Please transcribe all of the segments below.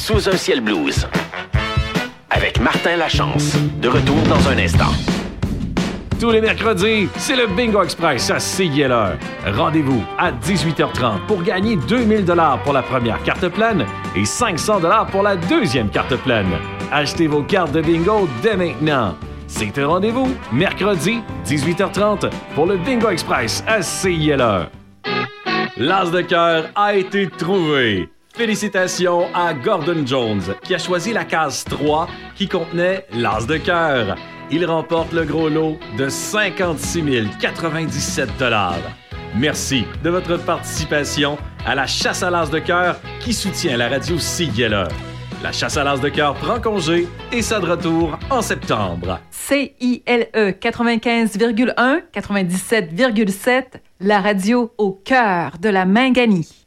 Sous un ciel blues. Avec Martin Lachance. De retour dans un instant. Tous les mercredis, c'est le Bingo Express à CILR. Rendez-vous à 18h30 pour gagner 2000 $ pour la première carte pleine et 500 $ pour la deuxième carte pleine. Achetez vos cartes de bingo dès maintenant. C'est un rendez-vous, mercredi, 18h30, pour le Bingo Express à CILR. L'as de cœur a été trouvé. Félicitations à Gordon Jones, qui a choisi la case 3 qui contenait l'as de cœur. Il remporte le gros lot de 56 097 $. Merci de votre participation à la chasse à l'as de cœur qui soutient la radio CILR. La chasse à l'as de cœur prend congé et sera de retour en septembre. CILE 95,1, 97,7, la radio au cœur de la Manganie.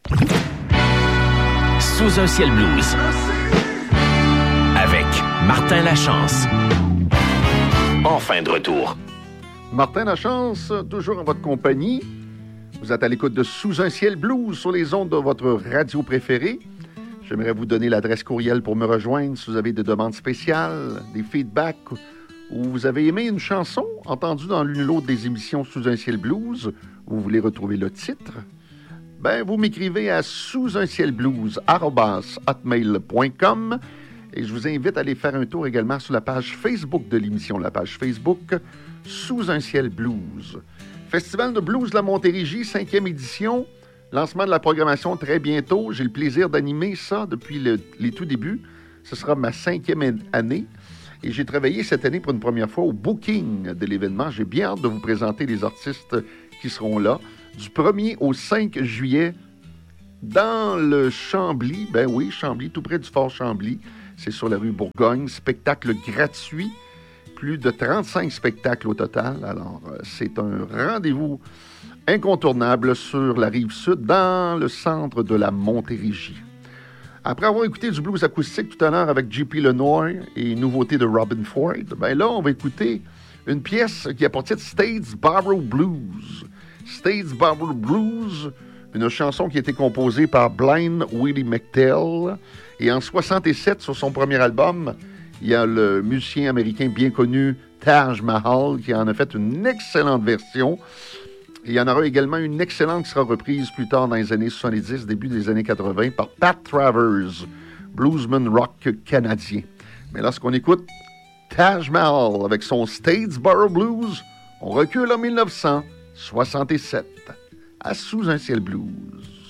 Sous un ciel blues. Avec Martin Lachance. Enfin de retour. Martin Lachance, toujours en votre compagnie. Vous êtes à l'écoute de Sous un ciel blues sur les ondes de votre radio préférée. J'aimerais vous donner l'adresse courriel pour me rejoindre si vous avez des demandes spéciales, des feedbacks ou vous avez aimé une chanson entendue dans l'une ou l'autre des émissions Sous un ciel blues ou vous voulez retrouver le titre. Vous m'écrivez à sousuncielblues@hotmail.com et je vous invite à aller faire un tour également sur la page Facebook de l'émission, la page Facebook Sous un ciel blues. Festival de blues de la Montérégie, 5e édition. Lancement de la programmation très bientôt. J'ai le plaisir d'animer ça depuis les tout débuts. Ce sera ma 5e année. Et j'ai travaillé cette année pour une première fois au booking de l'événement. J'ai bien hâte de vous présenter les artistes qui seront là. Du 1er au 5 juillet, dans le Chambly. Ben oui, Chambly, tout près du Fort Chambly. C'est sur la rue Bourgogne. Spectacle gratuit. Plus de 35 spectacles au total. Alors, c'est un rendez-vous incontournable sur la Rive-Sud, dans le centre de la Montérégie. Après avoir écouté du blues acoustique tout à l'heure avec J.P. Lenoir et nouveauté de Robin Ford, là, on va écouter une pièce qui a pour titre Statesboro Blues. Statesboro Blues, une chanson qui a été composée par Blind Willie McTell. Et en 67, sur son premier album, il y a le musicien américain bien connu Taj Mahal qui en a fait une excellente version. Il y en aura également une excellente qui sera reprise plus tard dans les années 70, début des années 80, par Pat Travers, bluesman rock canadien. Mais lorsqu'on écoute Taj Mahal avec son Statesboro Blues, on recule en 1967 à Sous un ciel blues.